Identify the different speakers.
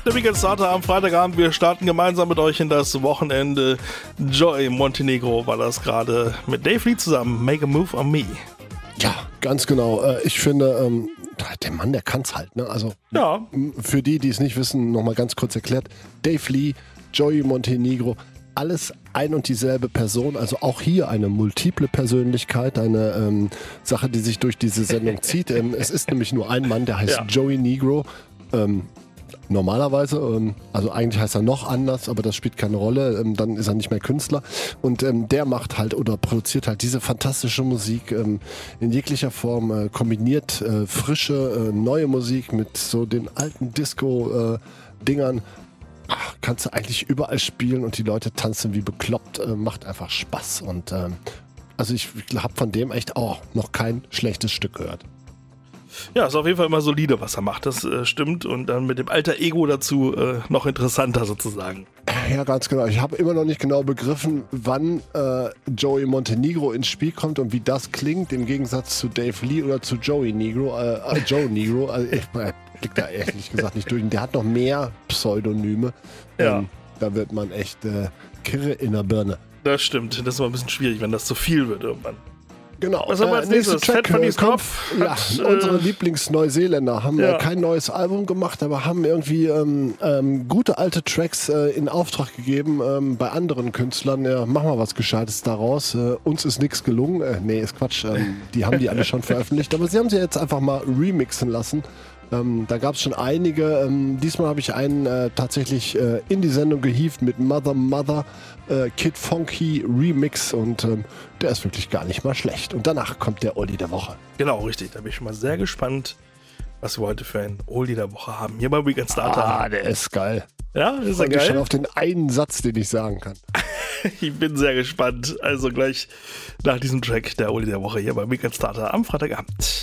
Speaker 1: der Weekend Starter am Freitagabend. Wir starten gemeinsam mit euch in das Wochenende. Joey Montenegro war das gerade mit Dave Lee zusammen. Make a Move on Me.
Speaker 2: Ja, ganz genau. Ich finde, der Mann, der kann's halt. Ne? Also
Speaker 1: ja.
Speaker 2: Für die es nicht wissen, nochmal ganz kurz erklärt. Dave Lee, Joey Montenegro, alles ein und dieselbe Person. Also auch hier eine multiple Persönlichkeit, eine Sache, die sich durch diese Sendung zieht. Es ist nämlich nur ein Mann, der heißt Joey Negro. Normalerweise, also eigentlich heißt er noch anders, aber das spielt keine Rolle, dann ist er nicht mehr Künstler und der macht halt oder produziert halt diese fantastische Musik in jeglicher Form, kombiniert frische, neue Musik mit so den alten Disco-Dingern. Kannst du eigentlich überall spielen und die Leute tanzen wie bekloppt, macht einfach Spaß und also ich habe von dem echt auch noch kein schlechtes Stück gehört.
Speaker 1: Ja, ist auf jeden Fall immer solide, was er macht, das stimmt. Und dann mit dem Alter Ego dazu noch interessanter sozusagen.
Speaker 2: Ja, ganz genau. Ich habe immer noch nicht genau begriffen, wann Joey Montenegro ins Spiel kommt und wie das klingt, im Gegensatz zu Dave Lee oder zu Joey Negro. Joe Negro, also ich blick da ehrlich gesagt nicht durch. Der hat noch mehr Pseudonyme.
Speaker 1: Ja.
Speaker 2: Da wird man echt kirre in der Birne.
Speaker 1: Das stimmt, das ist immer ein bisschen schwierig, wenn das zu viel wird irgendwann.
Speaker 2: Genau.
Speaker 1: Was haben wir als nächstes?
Speaker 2: Track,
Speaker 1: Fat Funny's Kopf.
Speaker 2: Ja, unsere Lieblings-Neuseeländer haben kein neues Album gemacht, aber haben irgendwie gute alte Tracks in Auftrag gegeben bei anderen Künstlern. Ja, machen wir was Gescheites daraus. Uns ist nichts gelungen. Nee, ist Quatsch. Die haben die alle schon veröffentlicht, aber sie haben sie jetzt einfach mal remixen lassen. Da gab es schon einige. Diesmal habe ich einen tatsächlich in die Sendung gehievt mit Mother Kid Funky Remix und der ist wirklich gar nicht mal schlecht. Und danach kommt der Oldie der Woche.
Speaker 1: Genau, richtig. Da bin ich schon mal sehr gespannt, was wir heute für einen Oldie der Woche haben. Hier beim Weekend Starter.
Speaker 2: Der ist geil.
Speaker 1: Ja, ist
Speaker 2: er geil? Ich schon
Speaker 1: geil?
Speaker 2: auf den einen Satz, den ich sagen kann.
Speaker 1: Ich bin sehr gespannt. Also gleich nach diesem Track der Oldie der Woche hier beim Weekend Starter am Freitagabend.